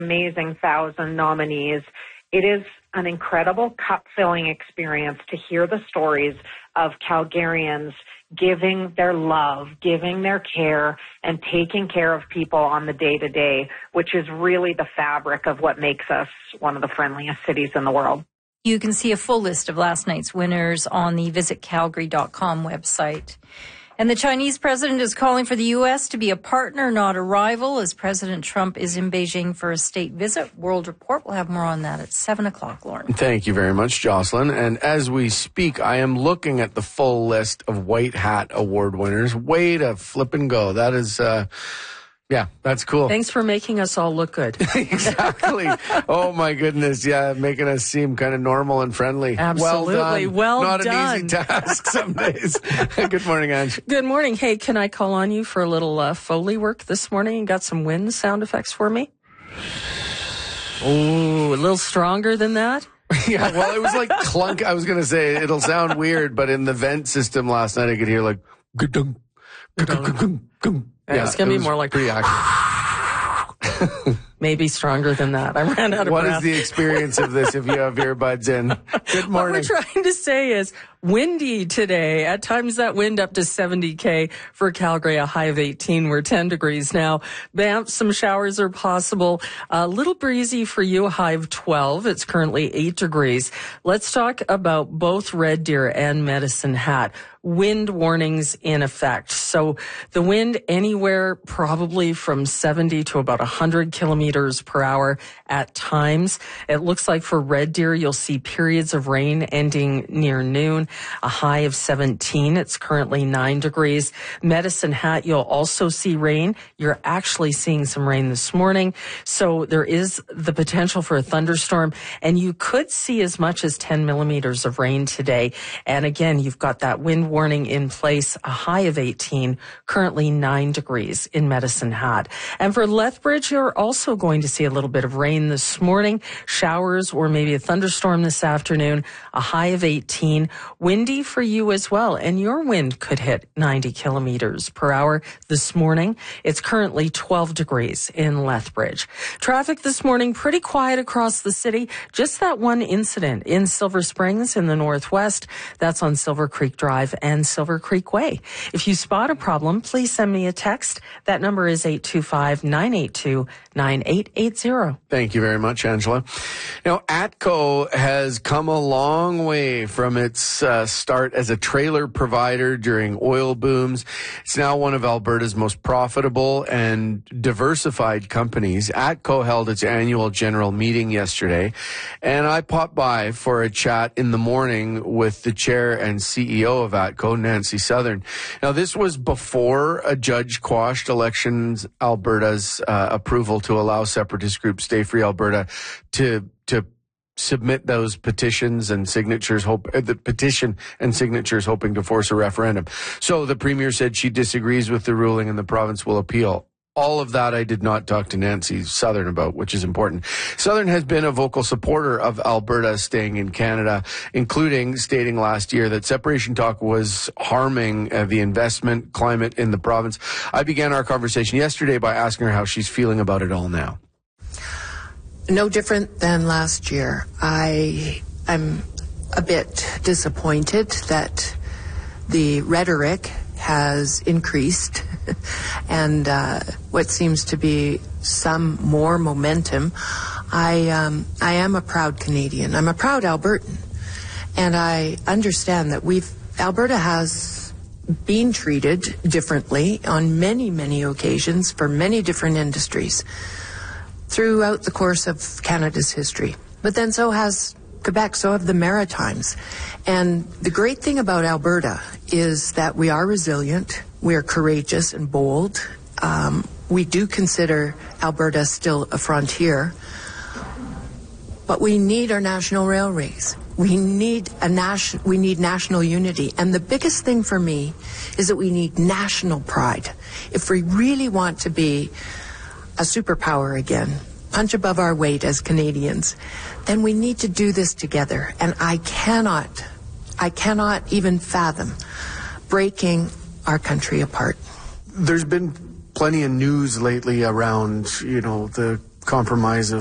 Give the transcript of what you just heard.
amazing 1,000 nominees. It is an incredible cup-filling experience to hear the stories of Calgarians giving their love, giving their care, and taking care of people on the day-to-day, which is really the fabric of what makes us one of the friendliest cities in the world. You can see a full list of last night's winners on the visitcalgary.com website. And the Chinese president is calling for the U.S. to be a partner, not a rival, as President Trump is in Beijing for a state visit. World Report will have more on that at 7 o'clock, Lauren. Thank you very much, Jocelyn. And as we speak, I am looking at the full list of White Hat Award winners. Way to flip and go. That is... yeah, that's cool. Thanks for making us all look good. Exactly. Oh, my goodness. Yeah, making us seem kind of normal and friendly. Absolutely. Well done. Not an easy task some days. Good morning, Ange. Good morning. Hey, can I call on you for a little Foley work this morning? You got some wind sound effects for me? Oh, a little stronger than that? Yeah, well, it was like clunk. I was going to say it'll sound weird, but in the vent system last night, I could hear like... Yeah, it's going to be more like... pretty accurate. Maybe stronger than that. I ran out of breath. What is the experience of this if you have earbuds in? Good morning. What we're trying to say is windy today. At times that wind up to 70 km for Calgary, a high of 18. We're 10 degrees now. Banff, some showers are possible. A little breezy for you, a high of 12. It's currently 8 degrees. Let's talk about both Red Deer and Medicine Hat. Wind warnings in effect. So the wind anywhere probably from 70 to about 100 kilometers per hour at times. It looks like for Red Deer, you'll see periods of rain ending near noon, a high of 17. It's currently 9 degrees. Medicine Hat, you'll also see rain. You're actually seeing some rain this morning. So there is the potential for a thunderstorm, and you could see as much as 10 millimeters of rain today. And again, you've got that wind warning in place, a high of 18, currently 9 degrees in Medicine Hat. And for Lethbridge, you're also going to see a little bit of rain this morning, showers or maybe a thunderstorm this afternoon, a high of 18, windy for you as well. And your wind could hit 90 kilometers per hour this morning. It's currently 12 degrees in Lethbridge. Traffic this morning, pretty quiet across the city. Just that one incident in Silver Springs in the northwest. That's on Silver Creek Drive and Silver Creek Way. If you spot a problem, please send me a text. That number is 825-982-9880. Thank you very much, Angela. Now, ATCO has come a long way from its start as a trailer provider during oil booms. It's now one of Alberta's most profitable and diversified companies. ATCO held its annual general meeting yesterday, and I popped by for a chat in the morning with the chair and CEO of ATCO, Nancy Southern. Now, this was before a judge quashed Elections Alberta's approval to allow separatist group Stay Free Alberta to submit those petitions and signatures, hoping to force a referendum. So the premier said she disagrees with the ruling and the province will appeal. All of that I did not talk to Nancy Southern about, which is important. Southern has been a vocal supporter of Alberta staying in Canada, including stating last year that separation talk was harming the investment climate in the province. I began our conversation yesterday by asking her how she's feeling about it all now. No different than last year. I'm a bit disappointed that the rhetoric has increased and what seems to be some more momentum. I am a proud Canadian. I'm a proud Albertan. And I understand that Alberta has been treated differently on many, many occasions for many different industries throughout the course of Canada's history. But then so has Quebec, so have the Maritimes. And the great thing about Alberta is that we are resilient, we are courageous and bold. We do consider Alberta still a frontier, but we need our national railways. We need national unity. And the biggest thing for me is that we need national pride. If we really want to be a superpower again, punch above our weight as Canadians, then we need to do this together. And I cannot even fathom breaking our country apart. There's been plenty of news lately around, the compromise of